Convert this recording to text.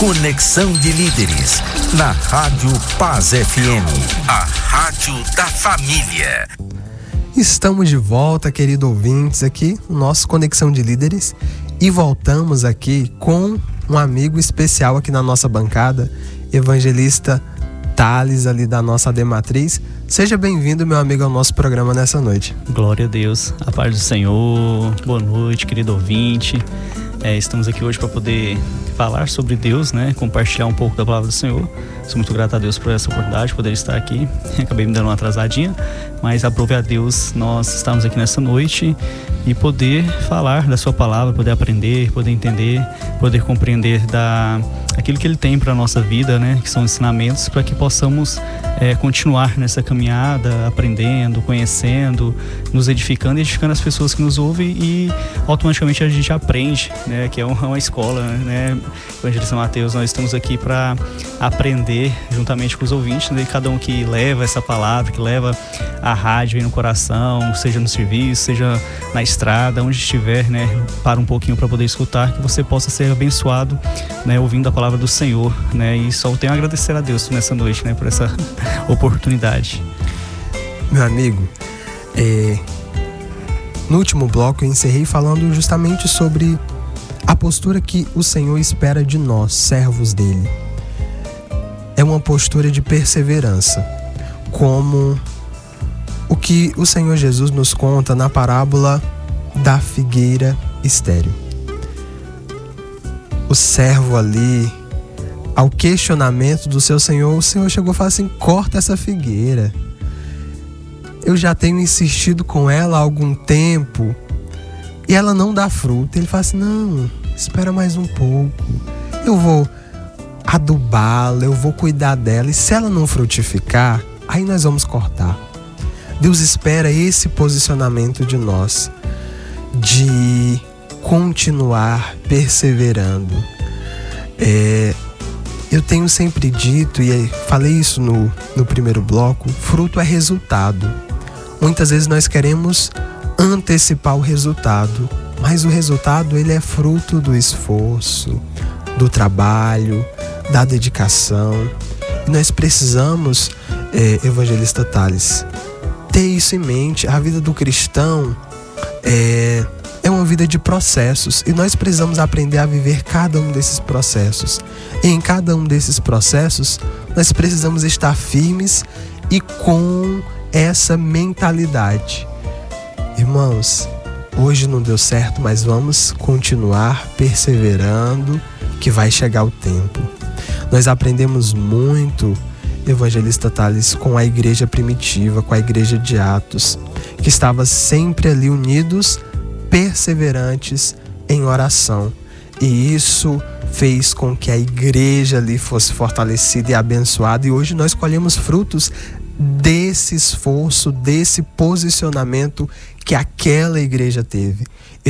Conexão de Líderes, na Rádio Paz FM, a rádio da família. Estamos de volta, queridos ouvintes, aqui no nosso Conexão de Líderes, e voltamos aqui com um amigo especial aqui na nossa bancada, evangelista Thales, ali da nossa AD Matriz. Seja bem-vindo, meu amigo, ao nosso programa nessa noite. Glória a Deus, a paz do Senhor. Boa noite, querido ouvinte. Estamos aqui hoje para poder falar sobre Deus, né? Compartilhar um pouco da palavra do Senhor. Sou muito grato a Deus por essa oportunidade de poder estar aqui. Acabei me dando uma atrasadinha, mas aprove a Deus nós estamos aqui nessa noite e poder falar da sua palavra, poder aprender, poder entender, poder compreender aquilo que Ele tem para a nossa vida, né? Que são ensinamentos para que possamos continuar nessa caminhada, aprendendo, conhecendo, nos edificando e edificando as pessoas que nos ouvem, e automaticamente a gente aprende, né? Que é uma escola, né? Evangelista Mateus, nós estamos aqui para aprender juntamente com os ouvintes, né? Cada um que leva essa palavra, que leva a rádio aí no coração, seja no serviço, seja na estrada, onde estiver, né? Para um pouquinho para poder escutar, que você possa ser abençoado, né? Ouvindo a palavra do Senhor, né? E só tenho a agradecer a Deus nessa noite, né? Por essa oportunidade. Meu amigo, no último bloco eu encerrei falando justamente sobre a postura que o Senhor espera de nós, servos dele. É uma postura de perseverança, como o que o Senhor Jesus nos conta na parábola da figueira estéril. O servo ali, ao questionamento do seu Senhor, o Senhor chegou e falou assim: corta essa figueira. Eu já tenho insistido com ela há algum tempo e ela não dá fruto. Ele fala assim: não, espera mais um pouco. Eu vou adubá-la, eu vou cuidar dela, e se ela não frutificar, aí nós vamos cortar. Deus espera esse posicionamento de nós, de continuar perseverando. Eu tenho sempre dito, e falei isso no primeiro bloco, fruto é resultado. Muitas vezes nós queremos antecipar o resultado, mas o resultado ele é fruto do esforço, do trabalho, da dedicação. E nós precisamos, evangelista Thales, ter isso em mente. A vida do cristão é uma vida de processos, e nós precisamos aprender a viver cada um desses processos. E em cada um desses processos, nós precisamos estar firmes e com essa mentalidade. Irmãos, hoje não deu certo, mas vamos continuar perseverando, que vai chegar o tempo. Nós aprendemos muito, evangelista Thales, com a igreja primitiva, com a igreja de Atos, que estava sempre ali unidos, perseverantes em oração. E isso fez com que a igreja ali fosse fortalecida e abençoada. E hoje nós colhemos frutos desse esforço, desse posicionamento que aquela igreja teve.